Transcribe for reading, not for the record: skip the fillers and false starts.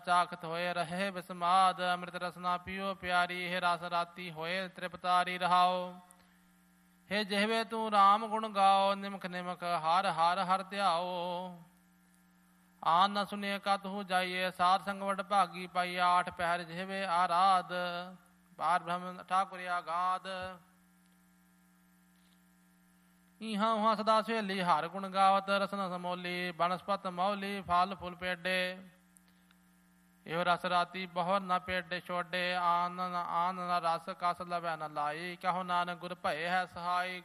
ਚਾਖਤ ਹੋਏ ਰਹੇ ਬਿਸਮਾਦ। ਅੰਮ੍ਰਿਤ ਰਸਨਾ ਪੀਓ ਪਿਆਰੀ, ਇਹ ਰਸ ਰਾਤੀ ਹੋਏ ਤ੍ਰਿਪਤਾਰੀ ਰਹਾਓ। ਹੇ ਜਿਹਵੇ ਤੂੰ ਰਾਮ ਗੁਣ ਗਾਓ, ਨਿਮਖ ਨਿਮਖ ਹਰ ਹਰ ਹਰ ਧਿਆਓ। ਆਨ ਨ ਸੁਣੀਏ ਕਤਹੁ ਜਾਈਏ, ਸਾਧ ਸੰਗ ਵਡ ਭਾਗੀ ਪਾਈਏ। ਆਠ ਪਹਿਰ ਜਿਹਵੇ ਆਰਾਧ, ਪਾਰ ਬ੍ਰਹਮ ਠਾਕੁਰਿਆ ਗਾਦ। ਇਹਾਂ ਉਹਾਂ ਸਦਾ ਸਹੇਲੀ, ਹਰ ਗੁਣ ਗਾਵਤ ਰਸਨ ਸਮੋਲੀ। ਬਨਸਪਤ ਮੌਲੀ ਫਲ ਫੁੱਲ ਪੇਡੇ, ਇਹੋ ਰਸ ਰਾਤੀ ਬਹੁਤ ਨਾ ਪੇਡੇ ਛੋਡੇ। ਆਨ ਨ ਰਸ ਕਸ ਲਵੈ ਨ ਲਾਈ, ਕਹੋ ਨਾਨਕ ਗੁਰ ਭਏ ਹੈ ਸਹਾਈ।